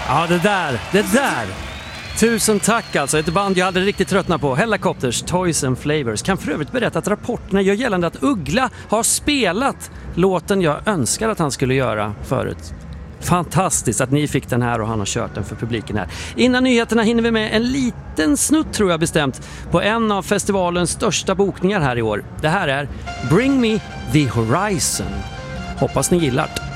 Ja, det där. Tusen tack alltså, ett band jag hade riktigt tröttnat på. Hellacopters, Toys and Flavors. Kan för övrigt berätta att rapporterna gör gällande att Uggla har spelat låten jag önskar att han skulle göra förut. Fantastiskt att ni fick den här och han har kört den för publiken här. Innan nyheterna hinner vi med en liten snutt tror jag bestämt på en av festivalens största bokningar här i år. Det här är Bring Me The Horizon. Hoppas ni gillar det.